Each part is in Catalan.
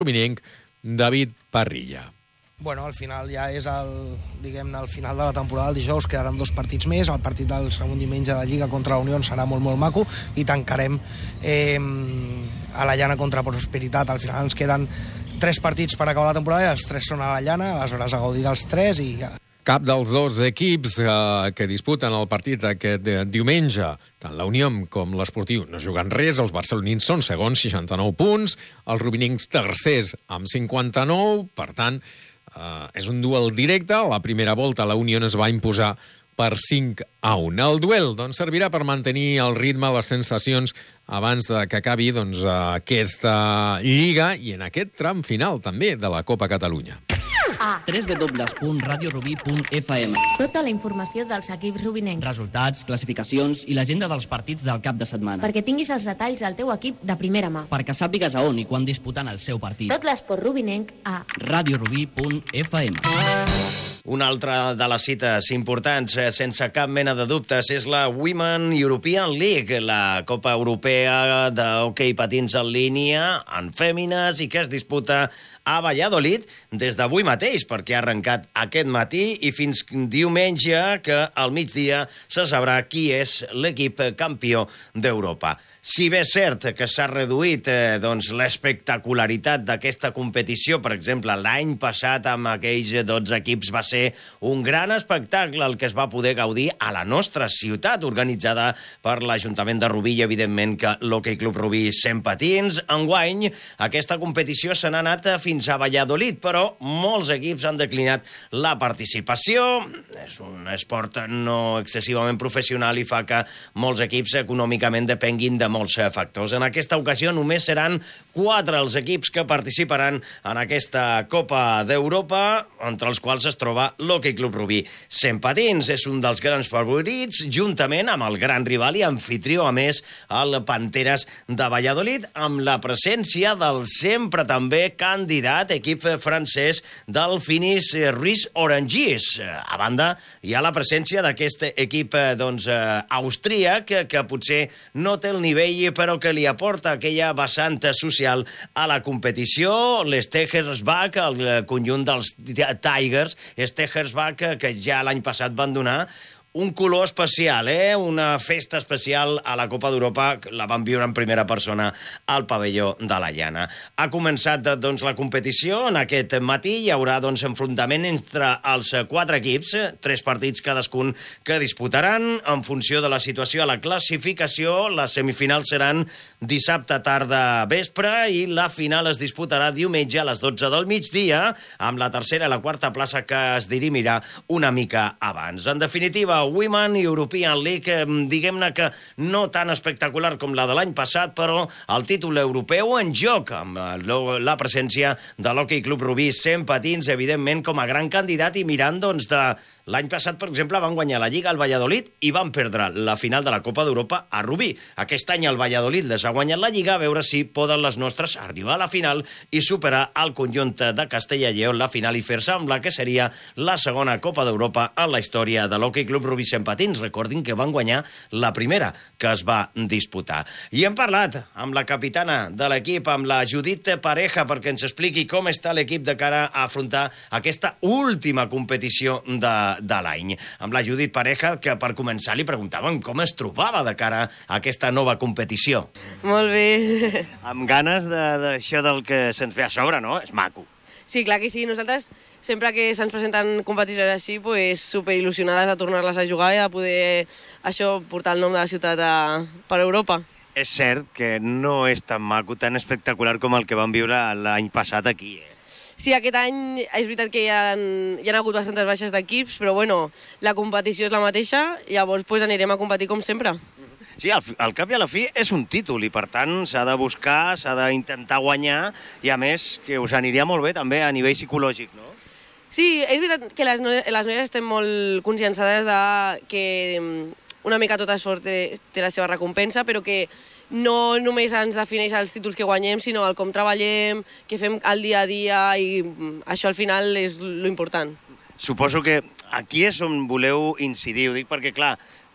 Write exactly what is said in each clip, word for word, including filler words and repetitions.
Rubinenc, David Parrilla. Bueno, al final ja és el, diguem-ne, el final de la temporada. El dijous quedaran dos partits més. El partit del segon diumenge de Lliga contra la Unió serà molt, molt maco i tancarem eh, a la llana contra Prosperitat. Al final ens queden tres partits per acabar la temporada i els tres són a la llana, aleshores a gaudir dels tres i ja. Cap dels dos equips eh, que disputen el partit aquest diumenge, tant la Unió com l'Esportiu, no juguen res. Els barcelonins són segons, seixanta-nou punts, els rubinencs tercers amb cinquanta-nou, per tant, Uh, és un duel directe. A la primera volta la Unió es va imposar per cinc a un. El duel doncs, servirà per mantenir el ritme, les sensacions abans de que acabi doncs, aquesta Lliga i en aquest tram final també de la Copa Catalunya. w w w punt radio rubí punt f m. Tota la informació dels equips rubinencs. Resultats, classificacions i l'agenda dels partits del cap de setmana. Perquè tinguis els detalls del teu equip de primera mà. Perquè sàpigues a on i quan disputen el seu partit. Tot l'esport rubinenc a radio rubí punt f m. Una altra de les cites importants, sense cap mena de dubtes, és la Women European League, la Copa Europea d'hoquei patins en línia en fèmines i que es disputa a Valladolid des d'avui mateix, perquè ha arrencat aquest matí i fins diumenge, que al migdia se sabrà qui és l'equip campió d'Europa. Si bé és cert que s'ha reduït eh, doncs, l'espectacularitat d'aquesta competició, per exemple, l'any passat amb aquells dotze equips va ser un gran espectacle el que es va poder gaudir a la nostra ciutat, organitzada per l'Ajuntament de Rubí i, evidentment, que l'Hockey Club Rubí cent patins. Enguany, aquesta competició se n'ha anat fins a Valladolid, però molts equips han declinat la participació. És un esport no excessivament professional i fa que molts equips econòmicament depenguin de molts factors. En aquesta ocasió només seran quatre els equips que participaran en aquesta Copa d'Europa, entre els quals es troba l'Hockey Club Rubí cent patins. És un dels grans favorits, juntament amb el gran rival i anfitrió, a més, el Panteres de Valladolid, amb la presència del sempre també candidat equip francès del Finis Ruiz Orangis. A banda, hi ha la presència d'aquest equip doncs, austríac, que, que potser no té el nivell però que li aporta aquella vessant social a la competició. L'Stegersbach, el conjunt dels Tigers, Stegersbach, que ja l'any passat van donar un color especial, eh? Una festa especial a la Copa d'Europa, la van viure en primera persona al pavelló de la Llana. Ha començat doncs, la competició. En aquest matí hi haurà doncs, enfrontament entre els quatre equips, tres partits cadascun que disputaran en funció de la situació a la classificació. Les semifinals seran dissabte tarda vespre i la final es disputarà diumenge a les dotze del migdia, amb la tercera i la quarta plaça que es dirimirà una mica abans. En definitiva, Women European League, diguem-ne que no tan espectacular com la de l'any passat, però el títol europeu en joc, amb la presència de l'Hockey Club Rubí cent patins, evidentment, com a gran candidat, i mirant, doncs, de l'any passat, per exemple, van guanyar la Lliga al Valladolid i van perdre la final de la Copa d'Europa a Rubí. Aquest any el Valladolid les ha guanyat la Lliga, a veure si poden les nostres arribar a la final i superar el conjunt de Castella i Lleó en la final i fer-se amb la que seria la segona Copa d'Europa en la història de l'Hockey Club Rubí cent patins. Recordin que van guanyar la primera que es va disputar. I hem parlat amb la capitana de l'equip, amb la Judit Pareja, perquè ens expliqui com està l'equip de cara a afrontar aquesta última competició de de l'any. Amb la Judit Pareja, que per començar li preguntàvem com es trobava de cara a aquesta nova competició. Molt bé. Amb ganes d'això del que se'ns ve a sobre, no? És maco. Sí, clar que sí. Nosaltres, sempre que se'ns presenten competicions així, pues, superil·lusionades de tornar-les a jugar i de poder això portar el nom de la ciutat a, per Europa. És cert que no és tan maco, tan espectacular com el que vam viure l'any passat aquí, eh? Sí, aquest any és veritat que hi ha, hi ha hagut bastantes baixes d'equips, però bueno, la competició és la mateixa, llavors pues, anirem a competir com sempre. Sí, al, al cap i a la fi és un títol i per tant s'ha de buscar, s'ha d'intentar guanyar i a més que us aniria molt bé també a nivell psicològic, no? Sí, és veritat que les, noies, les noies estem molt conscienciades de que una mica tot esforç té, té la seva recompensa, però que no només ens defineix els títols que guanyem, sinó el com treballem, què fem el dia a dia, i això al final és l'important. Suposo que aquí és on voleu incidir, ho dic perquè, clar,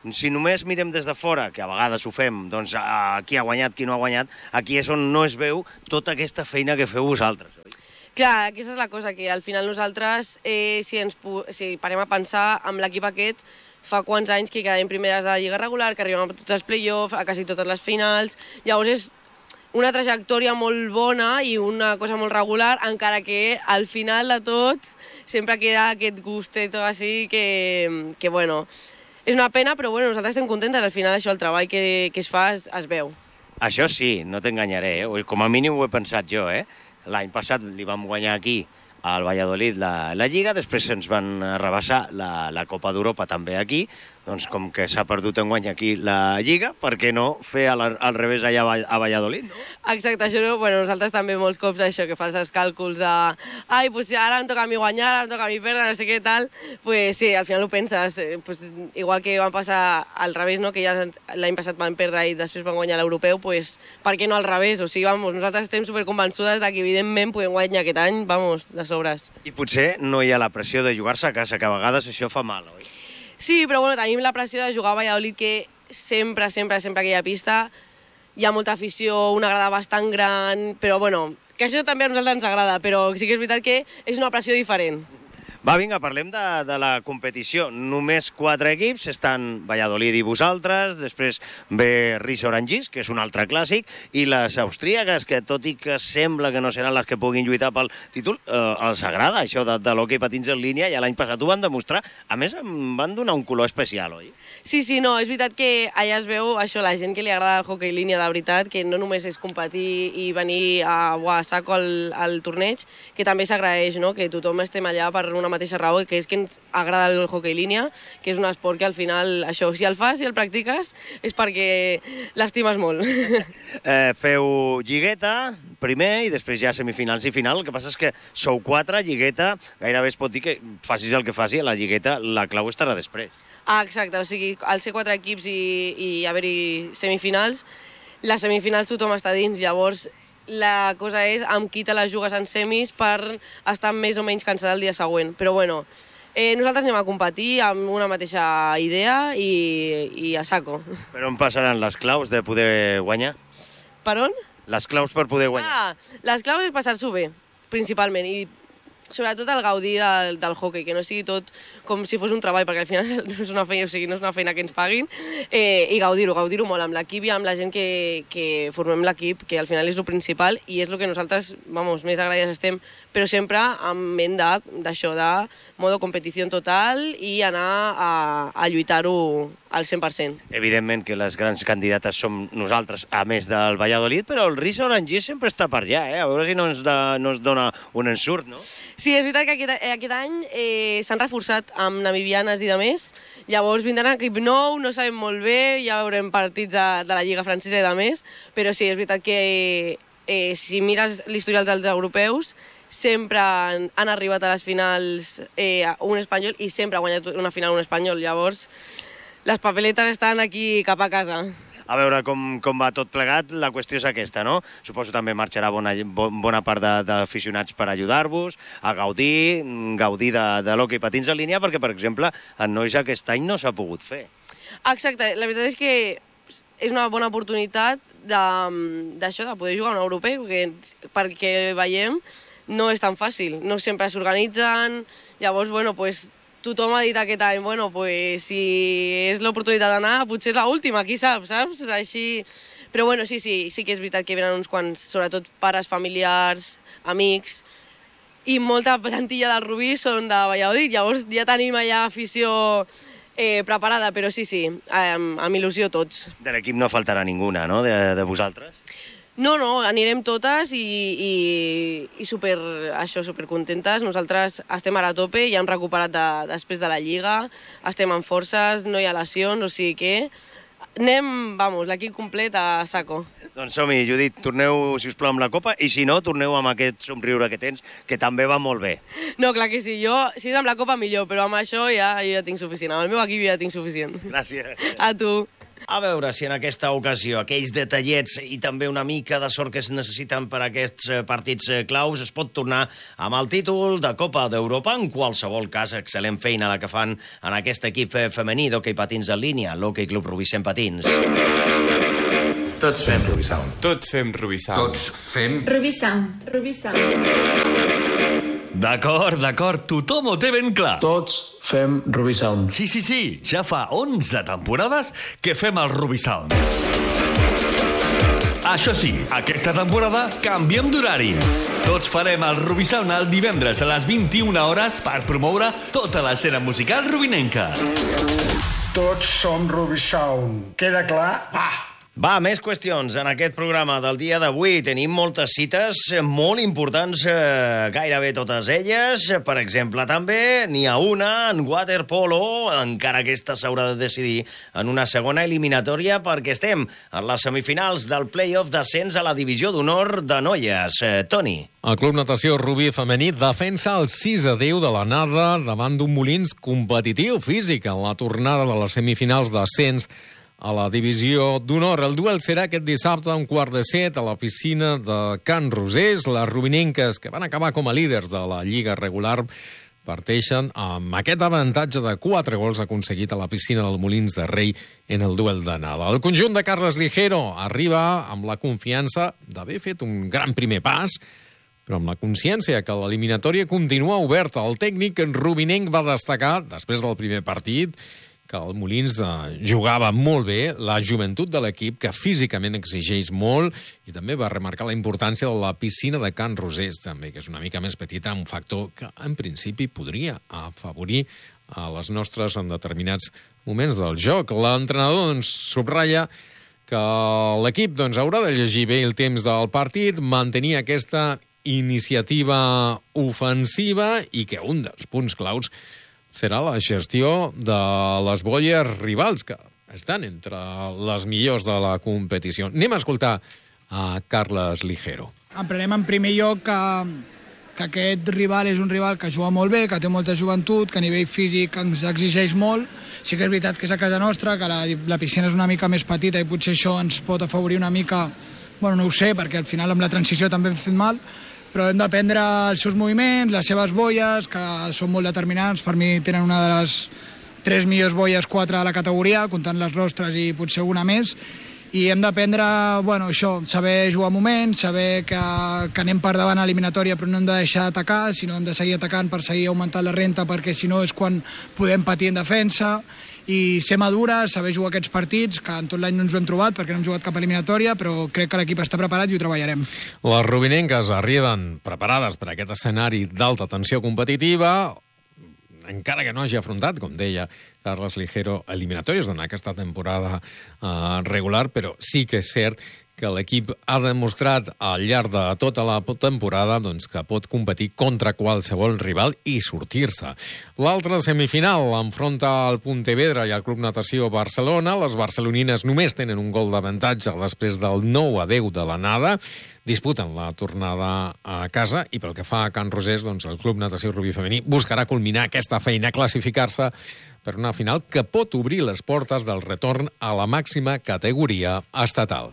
Si només mirem des de fora, que a vegades ho fem, doncs qui ha guanyat, qui no ha guanyat, aquí és on no es veu tota aquesta feina que feu vosaltres, oi? Clar, aquesta és la cosa, que al final nosaltres, eh, si ens si parem a pensar amb l'equip aquest, fa quants anys que quedem primeres de la Lliga regular, que arribem a tots els play-offs, a quasi totes les finals, llavors és una trajectòria molt bona i una cosa molt regular, encara que al final de tot sempre queda aquest gustet així que, que bueno, és una pena, però bueno, nosaltres estem contentes, al final això, el treball que, que es fa es, es veu. Això sí, no t'enganyaré, eh? Com a mínim ho he pensat jo, eh? L'any passat li vam guanyar aquí al Valladolid la, la Lliga, després ens van rebassar la, la Copa d'Europa també aquí, doncs com que s'ha perdut enguany aquí la Lliga, per què no fer al, al revés allà a Valladolid, no? Exacte, això no, bueno, nosaltres també molts cops això, que fas els càlculs de ai, pues ara em toca a mi guanyar, ara em toca a mi perdre, no sé què tal, pues sí, al final ho penses, eh, pues, igual que van passar al revés, no? Que ja l'any passat van perdre i després van guanyar l'europeu, pues per què no al revés? O sigui, vamos, nosaltres estem superconvençudes de que evidentment podem guanyar aquest any, vamos, de sobres. I potser no hi ha la pressió de jugar-se a casa, que a vegades això fa mal, oi? Sí, però bueno, tenim la pressió de jugar a Valladolid, que sempre, sempre, sempre que hi ha pista hi ha molta afició, una grada bastant gran, però bueno, que això també a nosaltres ens agrada, però sí que és veritat que és una pressió diferent. Va, vinga, parlem de, de la competició. Només quatre equips, estan Valladolid i vosaltres, després ve Riso Orangis, que és un altre clàssic, i les austríaques, que tot i que sembla que no seran les que puguin lluitar pel títol, eh, els agrada això de, de l'hoquei patins en línia, i l'any passat ho van demostrar. A més, em van donar un color especial, oi? Sí, sí, no, és veritat que allà es veu això, la gent que li agrada el hoquei línia de veritat, que no només és competir i venir a, a saco al, al torneig, que també s'agraeix, no? Que tothom estem allà per una mateixa raó, que és que ens agrada el hoquei línia, que és un esport que al final, això, si el fas, si el practiques, és perquè l'estimes molt. Eh, feu lligueta primer i després ja semifinals i final. El que passa és que sou quatre, lligueta, gairebé es pot dir que facis el que faci, a la lligueta la clau estarà després. Ah, exacte, o sigui, al ser quatre equips i, i haver-hi semifinals, les semifinals tothom està dins, llavors la cosa és amb qui te les jugues en semis per estar més o menys cansat el dia següent. Però bueno, eh, nosaltres anem a competir amb una mateixa idea i, i a saco. Per on passaran les claus de poder guanyar? Per on? Les claus per poder guanyar. Ah, les claus és passar-s'ho bé, principalment, i sobretot el gaudir del, del hoquei, que no sigui tot com si fos un treball, perquè al final no és una feina, o sigui, no és una feina que ens paguin, eh, i gaudir-ho, gaudir-ho molt amb l'equip i amb la gent que, que formem l'equip, que al final és el principal i és el que nosaltres, vamos, més agraïdes estem, però sempre amb ment d'això, de, de modo competició total i anar a, a lluitar-ho al cent per cent. Evidentment que les grans candidates som nosaltres, a més del Valladolid, però el Riso Orangis sempre està per allà, eh? A veure si no ens, de, no ens dona un ensurt, no? Sí, és veritat que aquest, aquest any eh, s'han reforçat amb namibianes i de més, llavors vindran equip nou, no sabem molt bé, ja veurem partits de, de la Lliga Francesa i de més, però sí, és veritat que eh, si mires l'historial dels europeus, sempre han, han arribat a les finals eh, un espanyol i sempre ha guanyat una final un espanyol, llavors les papeletes estan aquí cap a casa. A veure com, com va tot plegat, la qüestió és aquesta, no? Suposo també marxarà bona, bona part d'aficionats per ajudar-vos a gaudir, gaudir de, de l'hoquei patins en línia, perquè, per exemple, en nois aquest any no s'ha pogut fer. Exacte, la veritat és que és una bona oportunitat d'això, de, de poder jugar a un europeu, que, perquè veiem no és tan fàcil, no sempre s'organitzen, llavors, bueno, pues, tothom ha dit aquest any, bueno, pues, si és l'oportunitat d'anar, potser és l'última, qui sap, saps? Així... Però bueno, sí, sí, sí que és veritat que venen uns quants, sobretot pares, familiars, amics, i molta plantilla del Rubí són de Valladolid, llavors ja tenim allà afició eh, preparada, però sí, sí, amb, amb il·lusió tots. De l'equip no faltarà ninguna, no?, de, de vosaltres? No, no, anirem totes i, i, i super, això, supercontentes. Nosaltres estem ara a tope, ja hem recuperat de, després de la Lliga, estem en forces, no hi ha lesions, o sigui que anem, vamos, l'equip complet a saco. Doncs som-hi, Judit, torneu, si us plau, amb la Copa, i si no, torneu amb aquest somriure que tens, que també va molt bé. No, clar que sí, jo, si és amb la Copa millor, però amb això ja, jo ja tinc suficient, amb el meu equip ja tinc suficient. Gràcies. A tu. A veure si en aquesta ocasió aquells detallets i també una mica de sort que es necessiten per a aquests partits claus es pot tornar amb el títol de Copa d'Europa. En qualsevol cas, excel·lent feina la que fan en aquest equip femení d'hoquei patins en línia, l'Hoquei Club Rubí Cent Patins. Tots fem Rubisound. Tots fem Rubisound. Tots fem Rubisound. Rubisound. D'acord, d'acord, tothom ho té ben clar. Tots fem Rubisound. Sí, sí, sí, ja fa onze temporades que fem el Rubisound. Això sí, aquesta temporada canviem d'horari. Tots farem el Rubisound el divendres a les vint-i-una hores per promoure tota l'escena musical rubinenca. Tots som Rubisound. Queda clar? Va! Va, més qüestions. En aquest programa del dia d'avui tenim moltes cites molt importants, eh, gairebé totes elles. Per exemple, també n'hi ha una en waterpolo, encara aquesta s'haurà de decidir en una segona eliminatòria, perquè estem en les semifinals del play-off d'ascens a la divisió d'honor de noies. Eh, Toni. El Club Natació Rubí femení defensa el sis a deu de l'anada davant d'un Molins competitiu físic en la tornada de les semifinals d'ascens a la divisió d'honor. El duel serà aquest dissabte a un quart de set a la piscina de Can Rosés. Les rubinenques, que van acabar com a líders de la lliga regular, parteixen amb aquest avantatge de quatre gols aconseguit a la piscina del Molins de Rei en el duel d'anada. El conjunt de Carles Ligero arriba amb la confiança d'haver fet un gran primer pas, però amb la consciència que l'eliminatòria continua oberta. El tècnic rubinenc va destacar, després del primer partit, que el Molins eh, jugava molt bé, la joventut de l'equip, que físicament exigeix molt, i també va remarcar la importància de la piscina de Can Rosés, també, que és una mica més petita, un factor que en principi podria afavorir a les nostres en determinats moments del joc. L'entrenador doncs, subratlla que l'equip doncs, haurà de llegir bé el temps del partit, mantenir aquesta iniciativa ofensiva i que un dels punts claus serà la gestió de les bolles rivals, que estan entre les millors de la competició. Anem a escoltar a Carles Ligero. Aprenem en primer lloc que, que aquest rival és un rival que juga molt bé, que té molta joventut, que a nivell físic ens exigeix molt. Sí que és veritat que és a casa nostra, que la, la piscina és una mica més petita i potser això ens pot afavorir una mica, bueno, no ho sé, perquè al final amb la transició també hem fet mal, però hem d'aprendre els seus moviments, les seves bolles, que són molt determinants. Per mi tenen una de les tres millors bolles, quatre a la categoria, comptant les rostres i potser alguna més. I hem d'aprendre, bueno, això, saber jugar moments, saber que, que anem per davant a l'eliminatòria, però no hem de deixar d'atacar, sinó hem de seguir atacant per seguir augmentant la renta, perquè si no és quan podem patir en defensa. I ser madura, saber jugar aquests partits, que en tot l'any no ens ho hem trobat perquè no hem jugat cap eliminatòria, però crec que l'equip està preparat i ho treballarem. Les rubinenques arriben preparades per a aquest escenari d'alta tensió competitiva, encara que no hagi afrontat, com deia Carles Ligero, eliminatòries en aquesta temporada eh, regular, però sí que és cert que l'equip ha demostrat al llarg de tota la temporada doncs, que pot competir contra qualsevol rival i sortir-se. L'altra semifinal enfronta el Pontevedra i el Club Natació Barcelona. Les barcelonines només tenen un gol d'avantatge després del nou a deu de l'anada. Disputen la tornada a casa i pel que fa a Can Rosés, doncs, el Club Natació Rubí femení buscarà culminar aquesta feina, classificar-se per una final que pot obrir les portes del retorn a la màxima categoria estatal.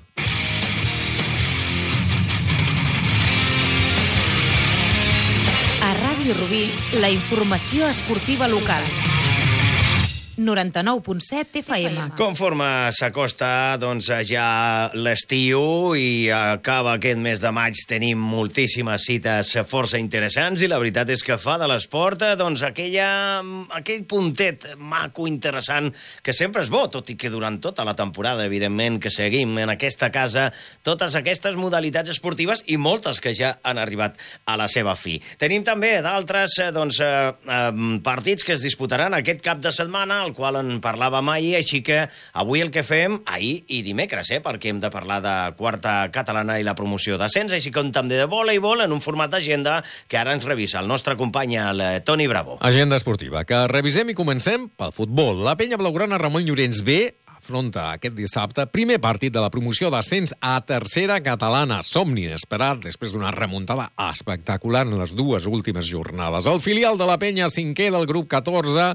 Ràdio Rubí, la informació esportiva local. noranta-nou punt set F M. Conforme s'acosta doncs, ja l'estiu i acaba aquest mes de maig, tenim moltíssimes cites força interessants i la veritat és que fa de l'esport doncs, aquella, aquell puntet maco, interessant, que sempre és bo, tot i que durant tota la temporada, evidentment, que seguim en aquesta casa totes aquestes modalitats esportives i moltes que ja han arribat a la seva fi. Tenim també d'altres doncs, eh, eh, partits que es disputaran aquest cap de setmana, el qual en parlàvem ahir, així que avui el que fem, ahir i dimecres, eh, perquè hem de parlar de quarta catalana i la promoció d'ascens, així com també de voleibol en un format d'agenda que ara ens revisa el nostre company, el Toni Bravo. Agenda esportiva, que revisem i comencem pel futbol. La penya blaugrana Ramon Llorenç B afronta aquest dissabte primer partit de la promoció d'ascens a tercera catalana. Somni inesperat després d'una remuntada espectacular en les dues últimes jornades. El filial de la penya cinquè del grup catorze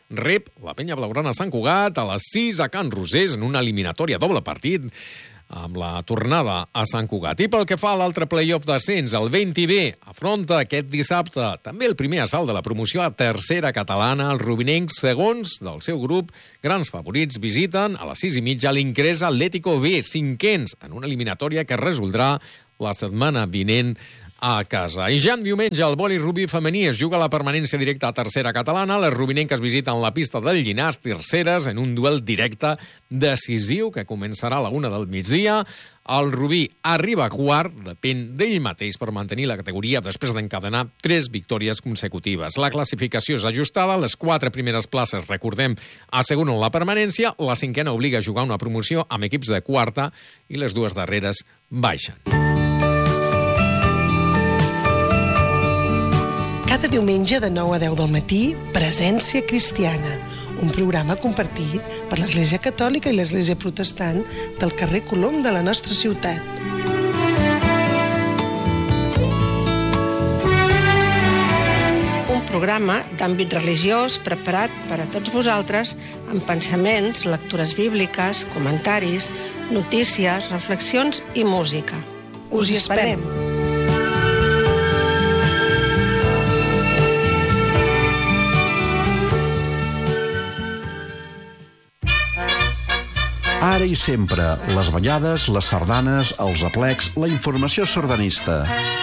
rep la penya blaugrana Sant Cugat a les sis a Can Rosés en una eliminatòria doble partit amb la tornada a Sant Cugat. I pel que fa a l'altre play-off d'ascens, el vint B afronta aquest dissabte també el primer assalt de la promoció a tercera catalana. Els rubinencs, segons del seu grup, grans favorits, visiten a les sis i mitja l'Incrés Atlético B, cinquens en una eliminatòria que es resoldrà la setmana vinent a casa. I ja en diumenge el vòlei rugbi femení es juga la permanència directa a tercera catalana. Les rubinenques visiten la pista del Llinars terceres en un duel directe decisiu que començarà a la una del migdia. El Rubí arriba quart, depèn d'ell mateix per mantenir la categoria després d'encadenar tres victòries consecutives. La classificació és ajustada, les quatre primeres places, recordem, asseguren la permanència, la cinquena obliga a jugar una promoció amb equips de quarta i les dues darreres baixen. Cada diumenge de nou a deu del matí, Presència Cristiana, un programa compartit per l'Església Catòlica i l'Església Protestant del carrer Colom de la nostra ciutat. Un programa d'àmbit religiós preparat per a tots vosaltres amb pensaments, lectures bíbliques, comentaris, notícies, reflexions i música. Us hi esperem! Ara i sempre, les ballades, les sardanes, els aplecs, la informació sardanista.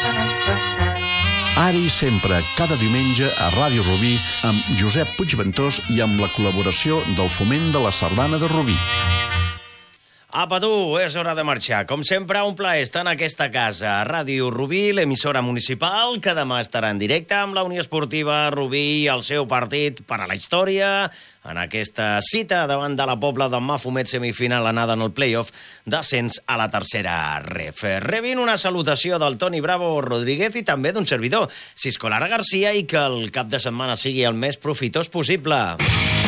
Ara i sempre, cada diumenge a Ràdio Rubí, amb Josep Puigventós i amb la col·laboració del Foment de la Sardana de Rubí. Apa tu, és hora de marxar. Com sempre, un plaer estar en aquesta casa. Ràdio Rubí, l'emissora municipal, que demà estarà en directe amb la Unió Esportiva Rubí i el seu partit per a la història en aquesta cita davant de la Pobla de Mafumet, semifinal anada en el play-off d'ascens a la tercera ref. Rebin una salutació del Toni Bravo Rodríguez i també d'un servidor, Cisco Lara Garcia, i que el cap de setmana sigui el més profitós possible.